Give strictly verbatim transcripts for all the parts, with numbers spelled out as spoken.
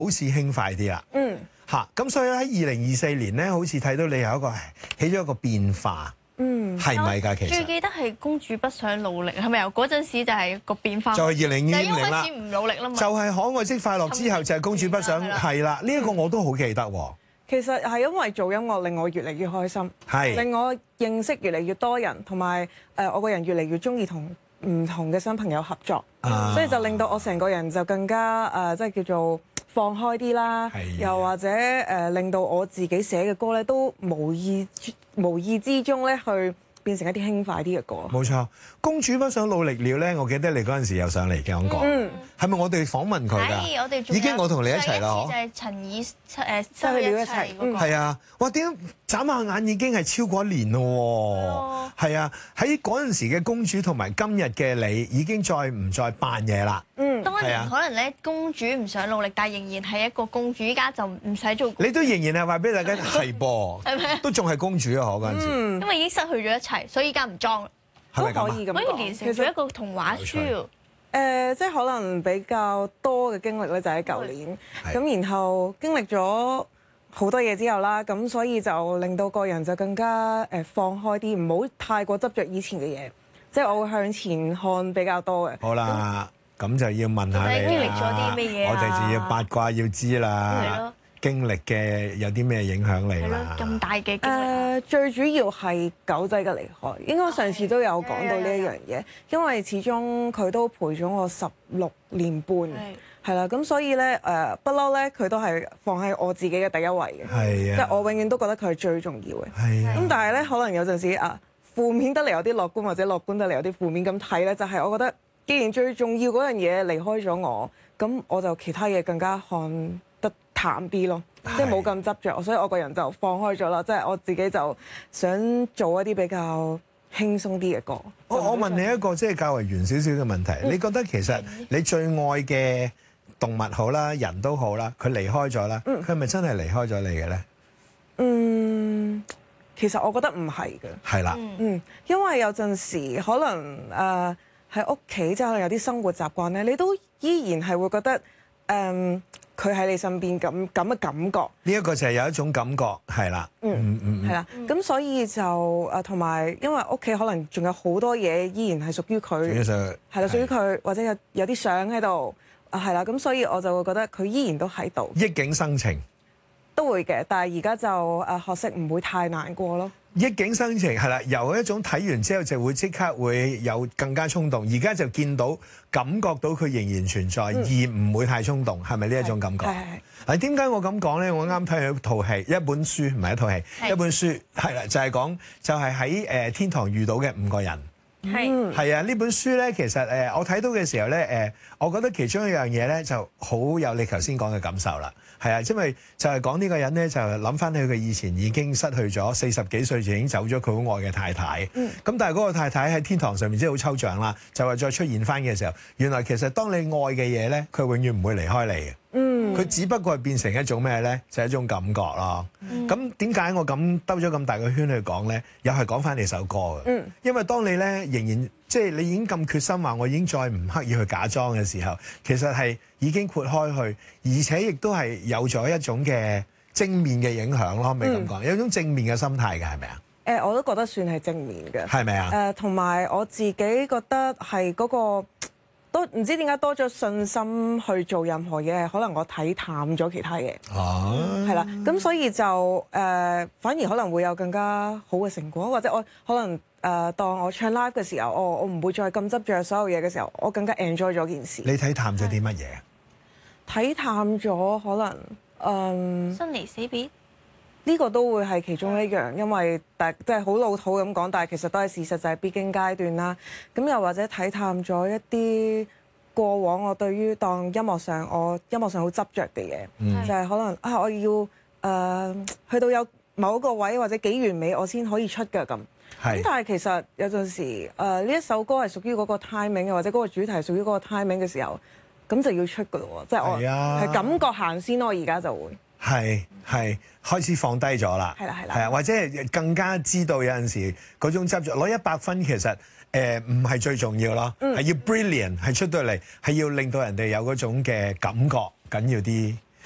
好似輕快啲啦。 嗯。 嚇，咁所以喺二零二四年咧，好似睇到你有一個起咗一個變化。 嗯， 係咪㗎？其實最記得係公主不想努力，係咪由嗰陣時就係個變化？ 就係二零二零啦， 就係因為開始唔努力啦嘛。 就係可愛即快樂之後，就係公主不想係啦。呢一個我都好記得喎。 其實係因為做音樂令我越嚟越開心， 係令我認識越嚟越多人，同埋誒我個人越嚟越中意同唔同嘅新朋友合作， 啊所以就令到我成個人就更加誒即係叫做放開啲啦， 係又或者誒、呃、令到我自己寫嘅歌咧都無意無意之中咧去變成一啲輕快啲嘅歌。 冇錯，公主不想努力了咧，我記得你嗰陣時有上嚟講過， 嗯， 係咪我哋訪問佢㗎？ 係，我哋仲有已經我同你一齊啦， 上一次就嗬。 係陳以誒失去了一切嗰個。 係啊，哇！點解眨下眼已經係超過一年咯喎？係啊，喺嗰陣時嘅公主同埋今日嘅你已經再唔再扮嘢啦？ 嗯， 當係啊年可能咧公主唔想努力，但係仍然係一個公主。依家就唔使做公主， 你都仍然係話俾大家係噃， 係咪？ 都仲係公主啊！我嗰陣時因為已經失去咗一切，所以依家唔裝啦， 都係咪咁啊？ 可以咁講。 可以連成咗一個童話書。 誒、呃，即係可能比較多嘅經歷咧，就喺舊年。 係咁然後經歷咗好多嘢之後啦，咁所以就令到個人就更加誒放開啲，唔好太過執着以前嘅嘢。即係我會向前看比較多嘅。 好啦，咁就要問下你你經歷咗啦啲咩嘢啊我哋就要八卦要知係啦咯， 經歷嘅有啲咩影響你係咯啦？， 咁大嘅經誒、 歷。 最主要係狗仔嘅離開，應該上次都有講到呢一樣嘢，因為始終佢都陪咗我十六年半，係啦，咁所以咧誒不嬲咧，佢都係放喺我自己嘅第一位嘅， 係啊即係我永遠都覺得佢係最重要嘅。 係啊， 咁但係咧，可能有陣時啊，負面得嚟有啲樂觀，或者樂觀得嚟有啲負面咁睇咧，就係、我覺得，既然最重要嗰樣嘢離開咗我，咁我就其他嘢更加看得淡啲咯，即係冇咁執着，所以我個人就放開咗啦，即係我自己就想做一啲比較輕鬆啲嘅歌。 我我問你一個即係較為圓少少嘅問題，你覺得其實你最愛嘅動物好啦，人都好啦，佢離開咗啦，佢係咪真係離開咗你嘅咧？ 嗯，其實我覺得唔係嘅。 係啦， 嗯，因為有陣時可能誒喺屋企，即係可能有啲生活習慣咧，你都依然係會覺得誒佢喺你身邊咁咁嘅感覺。 呢一個就係有一種感覺，係啦，嗯嗯係啦，咁所以就誒同埋，因為屋企可能仲有好多嘢依然係屬於主要佢， 就係啦，屬於佢，或者有有啲相喺度，啊係啦，咁所以我就會覺得佢依然都喺度， 憶景生情。 都會嘅，但係而家就誒學識唔會太難過咯。 憶景生情係啦，由一種睇完之後就會即刻會有更加衝動，而家就見到感覺到佢仍然存在， 嗯、 而唔會太衝動，係咪呢一種感覺？ 係係係。 嗱，點解我咁講咧？我啱睇咗套戲，一本書唔係一套戲， 係一本書係啦，就係講就係喺誒天堂遇到嘅五個人。 係係啊，呢本書咧，其實誒我睇到嘅時候咧，誒我覺得其中一樣嘢咧就好有你頭先講嘅感受啦。係啊，因為就係講呢個人咧，就諗翻起佢以前已經失去咗四十幾歲就已經走咗佢好愛嘅太太。咁、 嗯、 但係嗰個太太喺天堂上面即係好抽象啦，就話再出現翻嘅時候，原來其實當你愛嘅嘢咧，佢永遠唔會離開你嘅。 嗯， 佢只不過係變成一種咩咧？就係、是、一種感覺咯。咁點解我咁兜咗咁大個圈去講咧？又係講翻你首歌嘅。 嗯， 因為當你咧仍然即係你已經咁決心話，我已經再唔刻意去假裝嘅時候，其實係已經豁開去，而且亦都係有咗一種嘅正面嘅影響咯。可唔可以咁講？有一種正面嘅心態嘅係咪啊？ 誒、呃，我都覺得算係正面嘅。 係咪啊？ 誒、呃，同埋我自己覺得係嗰、那個都唔知點解多咗信心去做任何嘢，可能我睇淡咗其他嘢。 哦， 係啦，咁所以就誒、呃，反而可能會有更加好嘅成果，或者我可能誒、呃，當我唱 live 嘅時候，我我唔會再咁執着所有嘢嘅時候，我更加 enjoy 咗件事。 你睇淡咗啲乜嘢？ 睇淡咗可能嗯， 生離死別呢個都會係其中一樣，因為大即係好老土咁講，但係其實都係事實，就係必經階段啦。咁又或者睇淡咗一啲過往我對於當音樂上我音樂上好執着嘅嘢， 嗯就係可能啊我要誒、呃、去到有某一個位或者幾完美我先可以出㗎咁。咁係但係其實有陣時誒呢一首歌係屬於嗰個 timing 嘅，或者嗰個主題係屬於嗰個 timing 嘅時候，咁就要出㗎咯喎，即係我係啊係感覺行先咯，我而家就會。 係係開始放低咗啦， 係啦係啦係啊，或者係更加知道有陣時嗰種執着攞一百分其實誒唔係最重要咯，係、 嗯、 要 brilliant 係出到嚟係要令到人哋有嗰種嘅感覺緊要啲。 係啦，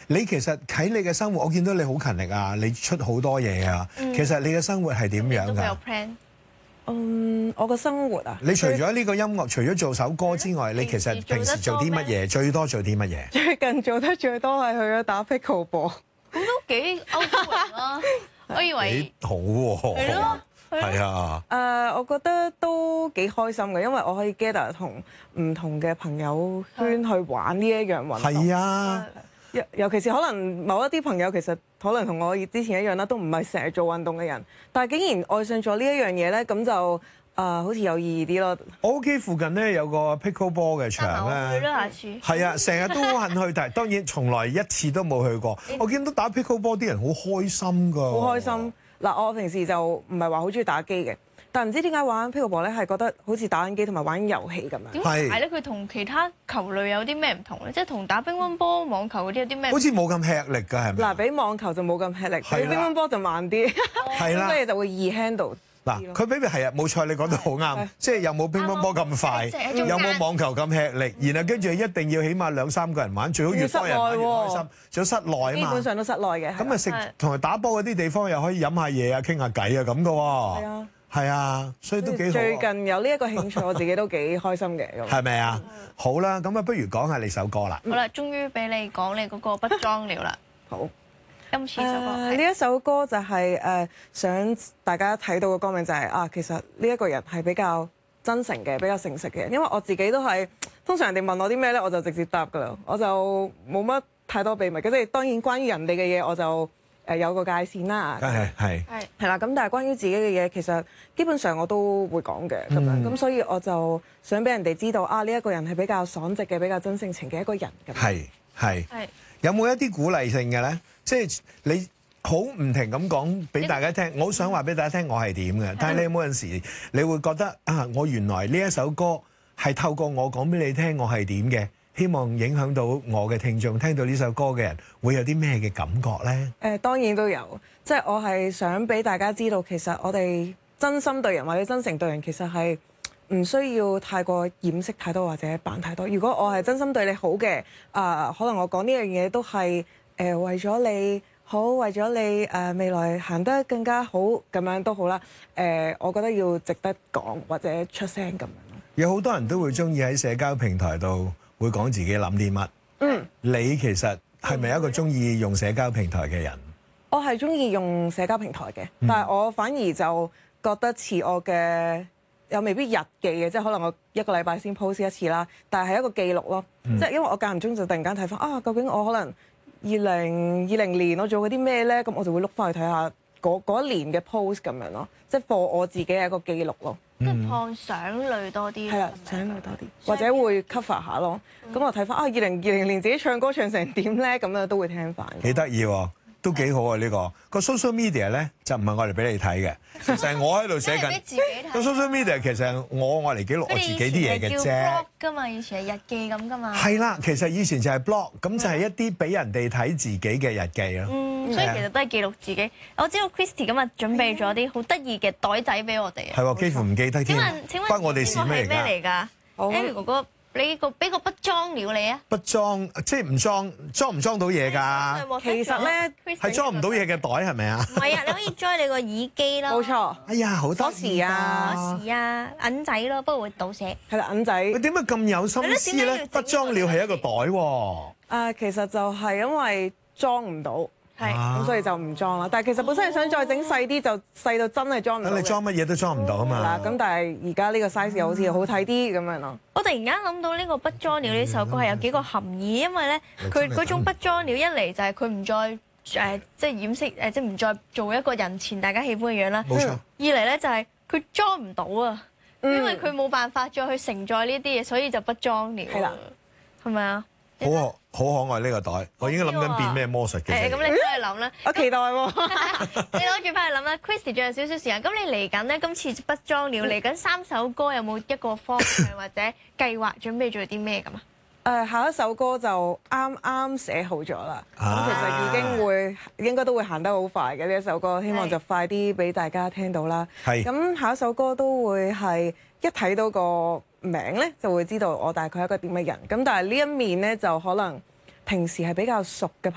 你其實喺你嘅生活，我見到你好勤力啊，你出好多嘢啊。 嗯其實你嘅生活係點樣㗎都有？plan。 嗯，我個生活啊， 你除咗呢個音樂，除咗做首歌之外，你其實平時做得平時做啲乜嘢？最多做啲乜嘢？ 最近做得最多係去咗打 pickleball。 咁都幾 outgoing 啦。我以為幾好喎。 係咯， 係啊。 誒，我覺得都幾開心嘅，因為我可以 gather 同唔同嘅朋友圈去玩呢一樣運動。 係啊。 尤尤其是可能某一啲朋友其實可能同我之前一樣啦，都唔係成日做運動嘅人，但係竟然愛上咗呢一樣嘢咧，咁就誒、呃、好似有意義啲咯。 我屋企附近咧有個 pickleball 嘅場咧， 我去啦，下次。 係啊，成日都好肯去，但係當然從來一次都冇去過。我見到打 pickleball 啲人好開心㗎， 好開心嗱！我平時就唔係話好中意打機嘅，但係唔知點解玩 pickleball 咧係覺得好似打緊機同埋玩緊遊戲咁樣。 點解咧？佢同其他球類有啲咩唔同咧？即係同打乒乓波、網球嗰啲有啲咩？ 好似冇咁吃力㗎，係咪？ 嗱，比網球就冇咁吃力， 係啦比乒乓波就慢啲， 係啦咁所以就會易 handle。 嗱，佢比比係啊，冇錯，你講得好啱，即係有冇乒乓波咁快，有冇網球咁吃力，然後跟住一定要起碼兩三個人玩，最好越多人玩越開心，仲有室內啊嘛。 基本上都室內嘅。 咁啊食同埋打波嗰啲地方又可以飲下嘢啊、傾下偈啊咁噶喎。 係啊， 係啊，所以都幾好。 最近有呢一個興趣，我自己都幾開心嘅。 係咪啊？好啦，咁啊，不如講下你首歌啦。 好啦，終於俾你講你嗰個不裝了啦。 好。 今次首歌誒呢一首歌就係、誒、想大家睇到嘅歌名就係、啊，其實呢一個人係比較真誠嘅，比較誠實嘅。因為我自己都係通常人哋問我啲咩咧，我就直接答噶啦，我就冇乜太多秘密嘅。即係當然關於人哋嘅嘢，我就誒有個界線啦。 係係係係啦，咁但係關於自己嘅嘢，其實基本上我都會講嘅咁樣。咁、所以我就想俾人哋知道啊，呢一個人係比較爽直嘅，比較真性情嘅一個人咁樣。 係係。 係。 有冇一啲鼓勵性嘅咧？即係你好唔停咁講俾大家聽，我好想話俾大家聽我係點嘅。但係你有冇陣時你會覺得啊，我原來呢一首歌係透過我講俾你聽我係點嘅，希望影響到我嘅聽眾聽到呢首歌嘅人會有啲咩嘅感覺咧？ 誒、呃、當然都有，即係我係想俾大家知道，其實我哋真心對人或者真誠對人，其實係唔需要太過掩飾太多或者扮太多。如果我係真心對你好嘅，啊、呃，可能我講呢樣嘢都係誒、呃、為咗你好，為咗你誒、呃、未來行得更加好咁樣都好啦。誒、呃，我覺得要值得講或者出聲咁樣。 有好多人都會中意喺社交平台度會講自己諗啲乜。 嗯， 你其實係咪一個中意用社交平台嘅人？ 我係中意用社交平台嘅， 嗯、 但係我反而就覺得似我嘅。又未必日記嘅，即係可能我一個禮拜先 post 一次啦，但係係一個記錄咯。嗯、即係因為我間唔中就突然間睇翻啊，究竟我可能二零二零年我做過啲咩咧？咁我就會碌翻去睇下嗰一年嘅 post 咁樣咯。即係 for 我自己係一個記錄咯。 即係放相類多啲。 係啦，相類多啲，或者會 cover 下咯。咁、嗯、我睇翻啊，二零二零年自己唱歌唱成點咧？咁樣都會聽翻。 幾得意喎！都幾好啊！呢、呢個個 social media 咧就唔係我嚟俾你睇嘅，其實係我喺度寫緊。個 social media 其實係我我嚟記錄我自己啲嘢嘅啫。 叫 blog 㗎嘛，以前係日記咁㗎嘛。 係啦，其實以前就係 blog，咁就係一啲俾人哋睇自己嘅日記咯。 嗯，所以其實都係記錄自己。我知道 Christy 今日準備咗啲好得意嘅袋仔俾我哋。 係喎，幾乎唔記得添。 請問請問關我哋事咩嚟㗎？Harry 哥哥。你個俾個不裝料你啊？ 不裝即係唔裝，裝唔裝到嘢㗎？ 其實咧係裝唔到嘢嘅袋係咪啊？ 唔係啊，你可以裝你個耳機咯。 冇錯。 哎呀，好多時啊， 鎖匙啊，銀仔咯，不過會倒瀉。 係啦，銀仔。 你點解咁有心思咧？不裝料係一個袋喎。 啊，其實就係因為裝唔到。係，咁、 啊、 所以就唔裝啦。但係其實本身係想再整細啲，就細到真係裝唔到。 你裝乜嘢都裝唔到啊嘛。 嗱、嗯，咁但係而家呢個 size 又好似好睇啲咁樣咯。 我突然間諗到呢個不裝料呢首歌係有幾個含義，因為咧佢嗰種不裝料一嚟就係佢唔再誒、呃、即係掩飾誒即係唔再做一個人前大家喜歡嘅樣啦。 冇錯。 二嚟咧就係佢裝唔到啊，因為佢冇辦法再去承載呢啲嘢，所以就不裝料。係啦，係咪啊？ 好可好可愛呢個袋，我已經諗緊變咩魔術嘅。 誒，咁你翻去諗啦。 我期待喎。 你攞住翻去諗啦。Christy 仲有少少時間，咁你嚟緊咧，今次不裝料嚟緊三首歌，有冇一個方向或者計劃準備做啲咩咁啊？ 誒，下一首歌就啱啱寫好咗啦。咁、 啊、 其實已經會應該都會行得好快嘅呢一首歌，希望就快啲俾大家聽到啦。係。咁下一首歌都會係一睇到個名咧就會知道我大概係一個點嘅人，咁但係呢一面咧就可能平時係比較熟嘅朋友。